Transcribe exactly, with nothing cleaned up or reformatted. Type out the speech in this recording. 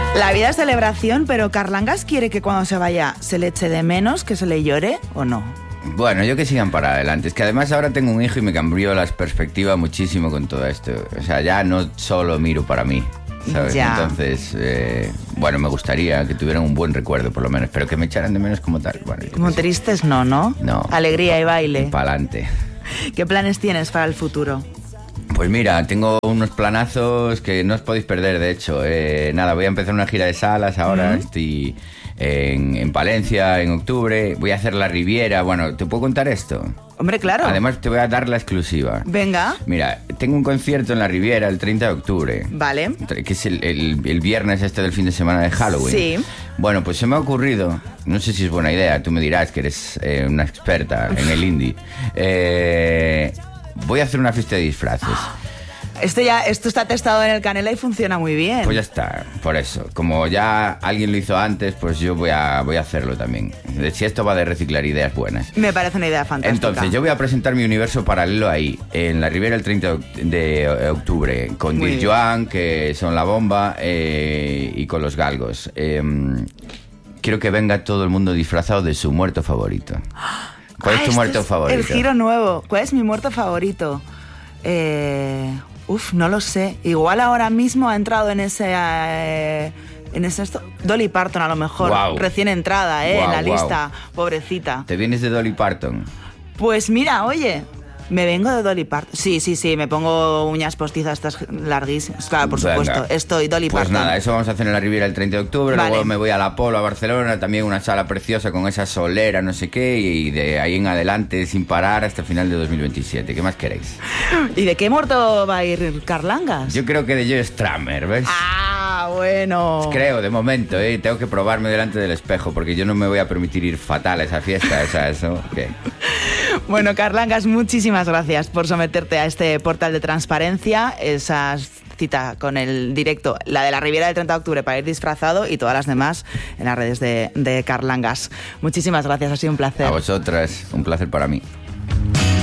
La vida es celebración, pero Carlangas quiere que cuando se vaya se le eche de menos, que se le llore, ¿o no? Bueno, yo que sigan para adelante. Es que además ahora tengo un hijo y me cambió la perspectiva muchísimo con todo esto. O sea, ya no solo miro para mí, ¿sabes? Ya. Entonces, eh, bueno, me gustaría que tuvieran un buen recuerdo por lo menos, pero que me echaran de menos como tal. Bueno, Como tristes no, ¿no? No. Alegría y baile. Pa'lante. ¿Qué planes tienes para el futuro? Pues mira, tengo unos planazos que no os podéis perder, de hecho. Eh, nada, voy a empezar una gira de salas ahora, uh-huh. Estoy en, en Palencia en octubre, voy a hacer la Riviera. Bueno, ¿te puedo contar esto? Hombre, claro. Además te voy a dar la exclusiva. Venga. Mira, tengo un concierto en la Riviera el treinta de octubre. Vale. Que es el, el, el viernes este del fin de semana de Halloween. Sí. Bueno, pues se me ha ocurrido, no sé si es buena idea, tú me dirás que eres eh, una experta en el indie. Eh, voy a hacer una fiesta de disfraces. Esto ya, esto está testado en el Canela y funciona muy bien. Pues ya está, por eso. Como ya alguien lo hizo antes, pues yo voy a, voy a hacerlo también. Si esto va de reciclar ideas buenas. Me parece una idea fantástica. Entonces, yo voy a presentar mi universo paralelo ahí, en la Riviera el treinta de octubre, con Dil Joan, que son la bomba, eh, y con los Galgos. Eh, quiero que venga todo el mundo disfrazado de su muerto favorito. ¿Cuál ah, es tu muerto es favorito? El giro nuevo. ¿Cuál es mi muerto favorito? Eh... Uf, no lo sé. Igual ahora mismo ha entrado en ese... Eh, en ese esto. Dolly Parton a lo mejor. Wow. Recién entrada, ¿eh? Wow, en la wow. lista. Pobrecita. ¿Te vienes de Dolly Parton? Pues mira, oye... Me vengo de Dolly Parton. Sí, sí, sí, me pongo uñas postizas estas larguísimas. Claro, por Venga. supuesto. Estoy Dolly pues Parton. Pues nada, eso vamos a hacer en la Riviera el treinta de octubre. Vale. Luego me voy a la Apolo, a Barcelona. También una sala preciosa con esa solera, no sé qué. Y de ahí en adelante, sin parar, hasta el final de dos mil veintisiete. ¿Qué más queréis? ¿Y de qué muerto va a ir Carlangas? Yo creo que de Joe Strummer, ¿ves? Ah, bueno. Creo, de momento, ¿eh? Tengo que probarme delante del espejo porque yo no me voy a permitir ir fatal a esa fiesta. O sea, eso, ¿qué? Bueno, Carlangas, muchísimas gracias por someterte a este portal de transparencia, esa cita con el directo, la de la Riviera del treinta de octubre para ir disfrazado y todas las demás en las redes de, de Carlangas. Muchísimas gracias, ha sido un placer. A vosotras, un placer para mí.